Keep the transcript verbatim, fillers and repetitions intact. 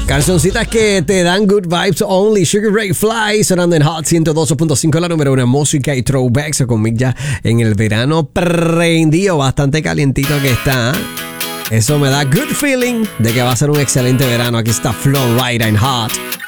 Cancioncitas que te dan good vibes only. Sugar Ray Fly sonando en Hot ciento dos punto cinco, la número una música y throwbacks con Mick ya en el verano prendido, bastante calientito que está. Eso me da good feeling de que va a ser un excelente verano. Aquí está Flow Rida en Hot.